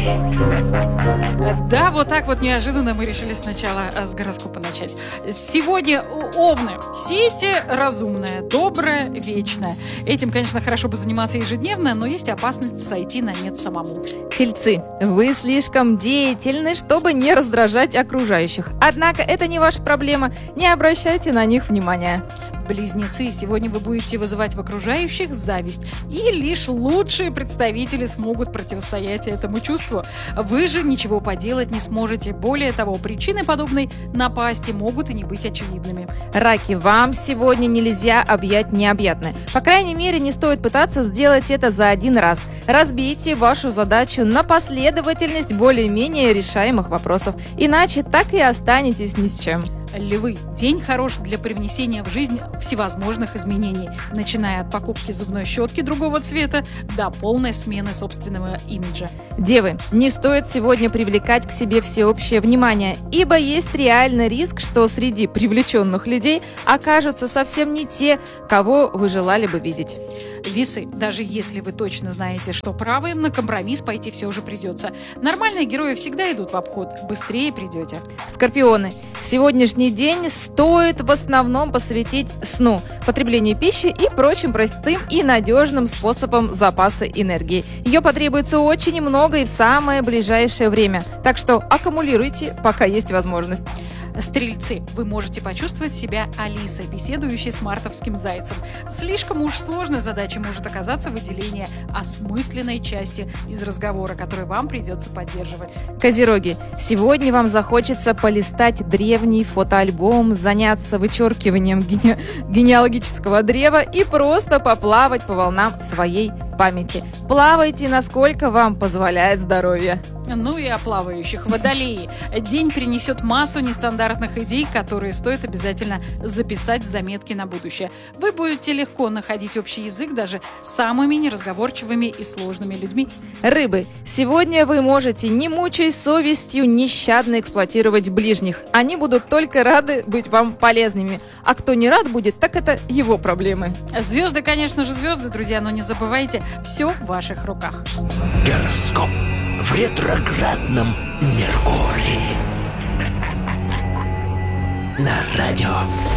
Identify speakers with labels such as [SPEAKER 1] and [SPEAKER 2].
[SPEAKER 1] Да, вот так вот неожиданно мы решили сначала с гороскопа начать. Сегодня овны. Сети разумная, добрая, вечная. Этим, конечно, хорошо бы заниматься ежедневно, но есть опасность сойти на нет самому.
[SPEAKER 2] Тельцы, вы слишком деятельны, чтобы не раздражать окружающих. Однако это не ваша проблема, не обращайте на них внимания.
[SPEAKER 1] Близнецы, сегодня вы будете вызывать в окружающих зависть, и лишь лучшие представители смогут противостоять этому чувству. Вы же ничего поделать не сможете. Более того, причины подобной напасти могут и не быть очевидными.
[SPEAKER 2] Раки, вам сегодня нельзя объять необъятное. По крайней мере, не стоит пытаться сделать это за один раз. Разбейте вашу задачу на последовательность более-менее решаемых вопросов, иначе так и останетесь ни с чем.
[SPEAKER 1] Львы. День хорош для привнесения в жизнь всевозможных изменений, начиная от покупки зубной щетки другого цвета до полной смены собственного имиджа.
[SPEAKER 2] Девы, не стоит сегодня привлекать к себе всеобщее внимание, ибо есть реальный риск, что среди привлеченных людей окажутся совсем не те, кого вы желали бы видеть.
[SPEAKER 1] Весы. Даже если вы точно знаете, что правы, на компромисс пойти все же придется. Нормальные герои всегда идут в обход. Быстрее придете.
[SPEAKER 2] Скорпионы. Сегодняшний день стоит в основном посвятить сну, потреблению пищи и прочим простым и надежным способам запаса энергии. Ее потребуется очень много и в самое ближайшее время. Так что аккумулируйте, пока есть возможность.
[SPEAKER 1] Стрельцы. Вы можете почувствовать себя Алисой, беседующей с мартовским зайцем. Слишком уж сложной задачей может оказаться выделение осмысленной части из разговора, который вам придется поддерживать.
[SPEAKER 2] Козероги. Сегодня вам захочется полистать древний фотоальбом, заняться вычеркиванием генеалогического древа и просто поплавать по волнам своей памяти. Плавайте, насколько вам позволяет здоровье.
[SPEAKER 1] Ну и о плавающих. Водолеи. День принесет массу нестандартных идей, которые стоит обязательно записать в заметки на будущее. Вы будете легко находить общий язык даже с самыми неразговорчивыми и сложными людьми.
[SPEAKER 2] Рыбы. Сегодня вы можете, не мучаясь совестью, нещадно эксплуатировать ближних. Они будут только рады быть вам полезными. А кто не рад будет, так это его проблемы.
[SPEAKER 1] Звезды, конечно же, звезды, друзья, но не забывайте, все в ваших руках.
[SPEAKER 3] Гороскоп в ретроградном Меркурии на радио